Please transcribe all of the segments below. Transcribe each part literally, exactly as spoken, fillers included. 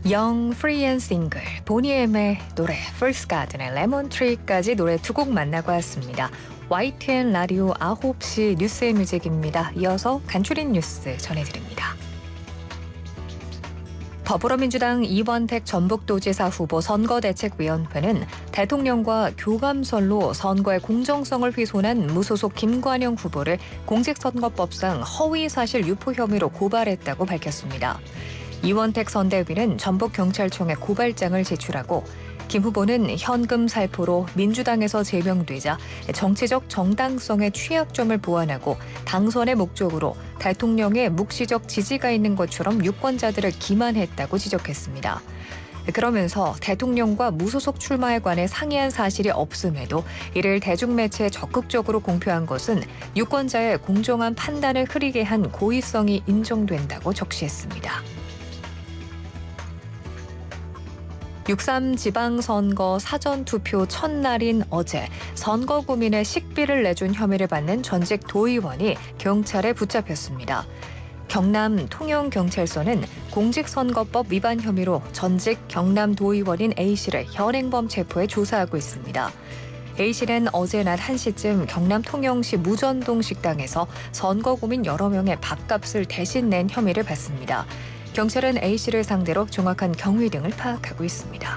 영, 프리 앤 싱글, 보니엠의 노래, First Garden의 레몬 트리까지 노래 두 곡 만나고 왔습니다. 와이티엔 라디오 아홉 시 뉴스의 뮤직입니다. 이어서 간추린 뉴스 전해드립니다. 더불어민주당 이원택 전북도지사 후보 선거대책위원회는 대통령과 교감설로 선거의 공정성을 훼손한 무소속 김관영 후보를 공직선거법상 허위사실 유포 혐의로 고발했다고 밝혔습니다. 이원택 선대위는 전북경찰청에 고발장을 제출하고 김 후보는 현금 살포로 민주당에서 제명되자 정치적 정당성의 취약점을 보완하고 당선의 목적으로 대통령의 묵시적 지지가 있는 것처럼 유권자들을 기만했다고 지적했습니다. 그러면서 대통령과 무소속 출마에 관해 상의한 사실이 없음에도 이를 대중매체에 적극적으로 공표한 것은 유권자의 공정한 판단을 흐리게 한 고의성이 인정된다고 적시했습니다. 육삼 지방선거 사전투표 첫날인 어제 선거 구민의 식비를 내준 혐의를 받는 전직 도의원이 경찰에 붙잡혔습니다. 경남 통영경찰서는 공직선거법 위반 혐의로 전직 경남도의원인 A씨를 현행범 체포해 조사하고 있습니다. A씨는 어제 낮 한 시쯤 경남 통영시 무전동 식당에서 선거 구민 여러 명의 밥값을 대신 낸 혐의를 받습니다. 경찰은 A씨를 상대로 정확한 경위 등을 파악하고 있습니다.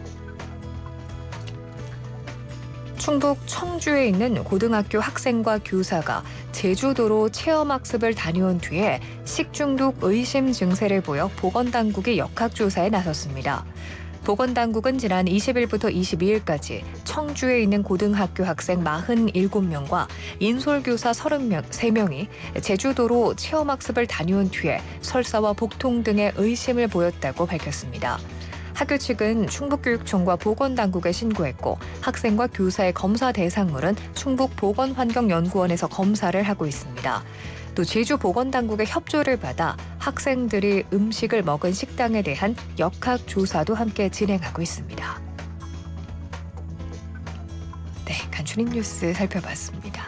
충북 청주에 있는 고등학교 학생과 교사가 제주도로 체험학습을 다녀온 뒤에 식중독 의심 증세를 보여 보건당국이 역학조사에 나섰습니다. 보건당국은 지난 이십 일부터 이십이 일까지 청주에 있는 고등학교 학생 사십칠 명과 인솔교사 삼십삼 명이 제주도로 체험학습을 다녀온 뒤에 설사와 복통 등의 의심을 보였다고 밝혔습니다. 학교 측은 충북교육청과 보건당국에 신고했고 학생과 교사의 검사 대상물은 충북보건환경연구원에서 검사를 하고 있습니다. 또 제주보건당국의 협조를 받아 학생들이 음식을 먹은 식당에 대한 역학조사도 함께 진행하고 있습니다. 네, 간추린 뉴스 살펴봤습니다.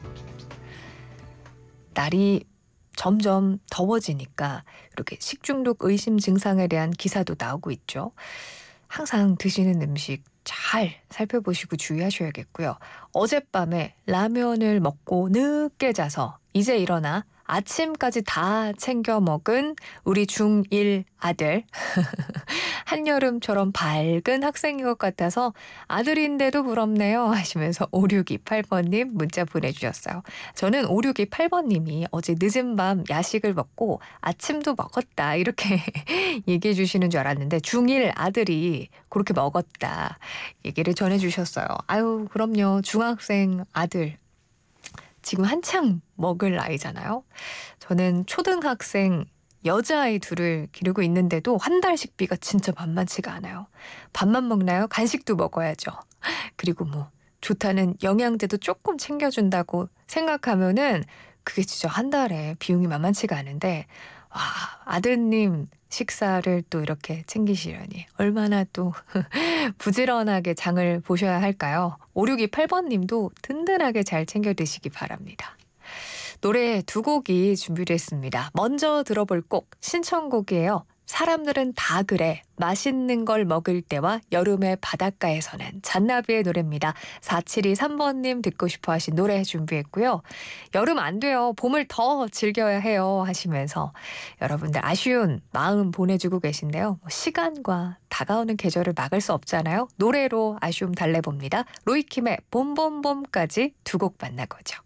날이 점점 더워지니까 이렇게 식중독 의심 증상에 대한 기사도 나오고 있죠. 항상 드시는 음식 잘 살펴보시고 주의하셔야겠고요. 어젯밤에 라면을 먹고 늦게 자서 이제 일어나 아침까지 다 챙겨 먹은 우리 중일 아들. 한여름처럼 밝은 학생인 것 같아서 아들인데도 부럽네요 하시면서 오육이팔 번님 문자 보내주셨어요. 저는 오육이팔 번님이 어제 늦은 밤 야식을 먹고 아침도 먹었다 이렇게 얘기해 주시는 줄 알았는데 중일 아들이 그렇게 먹었다 얘기를 전해주셨어요. 아유 그럼요. 중학생 아들. 지금 한창 먹을 나이잖아요. 저는 초등학생 여자아이 둘을 기르고 있는데도 한 달 식비가 진짜 만만치가 않아요. 밥만 먹나요? 간식도 먹어야죠. 그리고 뭐 좋다는 영양제도 조금 챙겨준다고 생각하면은 그게 진짜 한 달에 비용이 만만치가 않은데 와 아드님 식사를 또 이렇게 챙기시려니 얼마나 또 부지런하게 장을 보셔야 할까요? 오육이팔 번님도 든든하게 잘 챙겨 드시기 바랍니다. 노래 두 곡이 준비됐습니다. 먼저 들어볼 곡 신청곡이에요. 사람들은 다 그래. 맛있는 걸 먹을 때와 여름의 바닷가에서는 잔나비의 노래입니다. 사칠이삼 번님 듣고 싶어 하신 노래 준비했고요. 여름 안 돼요. 봄을 더 즐겨야 해요 하시면서 여러분들 아쉬운 마음 보내주고 계신데요. 시간과 다가오는 계절을 막을 수 없잖아요. 노래로 아쉬움 달래봅니다. 로이킴의 봄봄봄까지 두 곡 만나보죠.